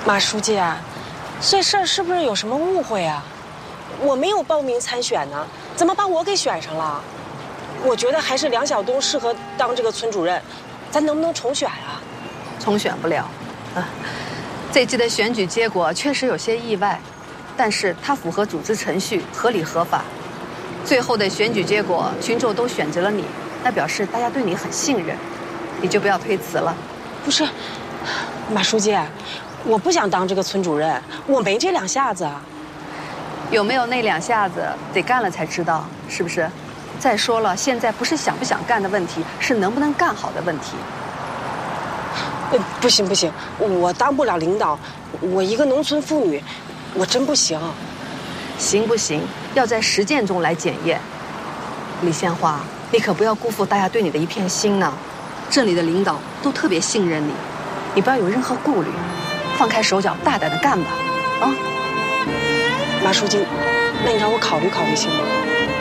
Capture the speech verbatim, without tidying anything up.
马书记啊，这事儿是不是有什么误会啊？我没有报名参选呢，怎么把我给选上了？我觉得还是梁晓东适合当这个村主任，咱能不能重选啊？ 重选不了，啊，这届的选举结果确实有些意外，但是它符合组织程序，合理合法。最后的选举结果，群众都选择了你，那表示大家对你很信任，你就不要推辞了。 不是，马书记，我不想当这个村主任，我没这两下子啊。 有没有那两下子，得干了才知道，是不是？再说了，现在不是想不想干的问题，是能不能干好的问题。 呃，不行不行，我当不了领导，我一个农村妇女，我真不行。 行不行，要在实践中来检验。李鲜花，你可不要辜负大家对你的一片心呢。这里的领导都特别信任你，你不要有任何顾虑，放开手脚，大胆的干吧，啊！ 马书记，那你让我考虑考虑行吗？